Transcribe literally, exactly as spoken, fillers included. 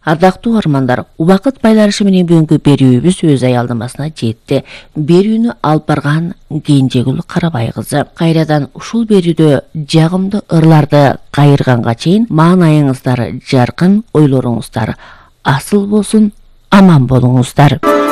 Ардактуу армандар, убакыт байланышы менен бүгүнкү берүүбүз өз аялдамасына жетти. Берүүнү алып барган Кенжегүл Карабай кызы. Кайрадан ушул берүүдө жагымдуу ырларды кайырганга чейин маанайыңыздар жаркын, ойлоруңуздар асыл болсун, аман болуңуздар.